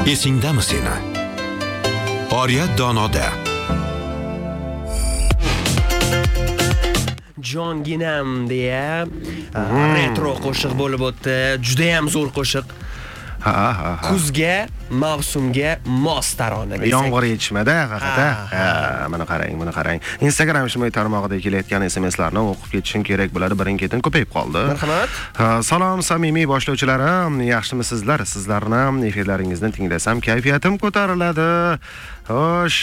Esingdami seni? Oriyat donoda. Jonginam deya retro qo'shiq bo'lib o'tdi. Juda ham zo'r qo'shiq. Kuzga, mavsumga mos tarona desak. Yomg'ir yetishmadi haqiqatan. Mana qarang. Instagram ijtimoiy tarmog'ida kelayotgan SMSlarni o'qib ketishim kerak bo'ladi. Birin-ketin ko'payib qoldi. Marhamat. Salom samimiy boshlovchilarim, yaxshimisizlar? Sizlarni efirlaringizni tinglasam kayfiyatim ko'tariladi. Xo'sh,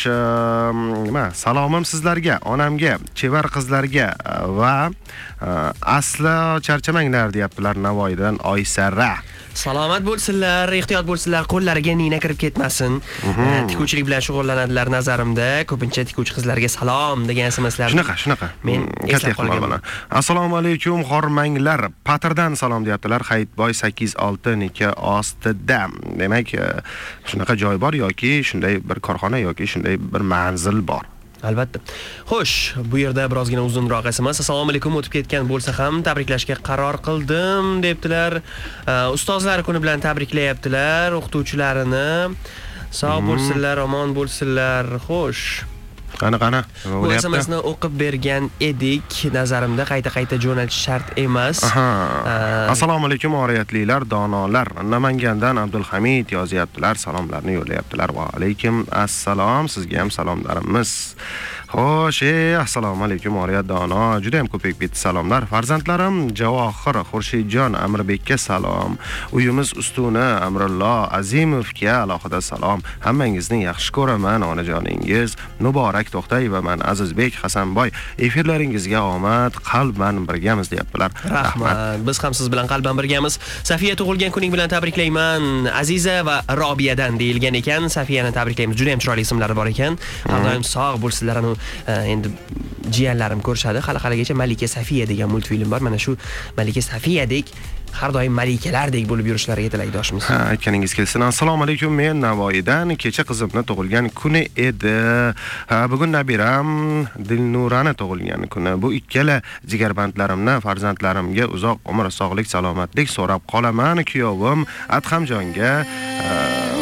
salomim sizlarga, onamga, chevar qizlarga va aslo charchamanglar deyaptilar Navoiydan Oysara. Salomat bo'lsinlar, ehtiyot bo'lsinlar, qo'llariga nina kirib ketmasin. Tikuvchilik bilan shug'ullanadilar nazarimda. Ko'pincha tikuvchi qizlarga salom degan SMSlar. Shunaqa. Men eslab qolganman. Assalomu alaykum, xormanglar. Patirdan salom deyaptilar. Hayitboy 86 nika ostida. Demak, shunaqa joy bor yoki shunday bir korxona yoki shunday bir manzil bor. Albatta. Xo'sh, bu yerda birozgina uzunroq SMS. Assalomu alaykum, o'tib ketgan bo'lsa ham tabriklashga qaror qildim debdilar. Ustozlar kuni bilan tabriklayaptilar o'qituvchilarini. Sog' bo'lsinlar, omon bo'lsinlar. Xo'sh. Qani. Bu SMSni o'qib bergan edik. Nazarimda qayta jo'natish shart emas. Assalomu alaykum, oriyatlilar, donolar. Namangandan Abdulhamid yozyaptilar, salomlarni yo'llayaptilar. Va alaykum assalom, sizga ham salomlarimiz. Xo'sh, assalomu alaykum, oriyat dono. Juda ham ko'payib ketdi salomlar. Farzandlarim Javohir, Xurshidjon, Amirbekka salom. Uyimiz ustuni Amrullo Azimovga alohida salom. Hammangizni yaxshi ko'raman, onajoningiz. Muborak To'xtayevaman, Azizbek Hasanboy. Efirlaringizga omad, qalban birgamiz deyaptilar. Rahmat. Biz ham siz bilan qalban birgamiz. Safiya tug'ilgan kuning bilan tabriklayman. Aziza va Robiyadan deyilgan ekan. Safiyani tabriklaymiz. Juda ham chiroyli ismlari bor ekan. Har doim sog' bo'lsinlar. Endi jiyanlarim ko'rishadi. Hali-haligacha Malika Safiya degan multfilm bor. Mana shu Malika Safiyadek har doim malikalardek bo'lib yurishlariga tilakdoshmiz. Aytganingiz kelsin. Assalomu alaykum, men Navoiydan. Kecha qizimni tug'ilgan kuni edi. Bugun nabiram Dilnurani tug'ilgan kuni. Bu ikkala jigarbandlarimni farzandlarimga uzoq umr, sog'lik, salomatlik so'rab qolaman. Kuyovim Adhamjonga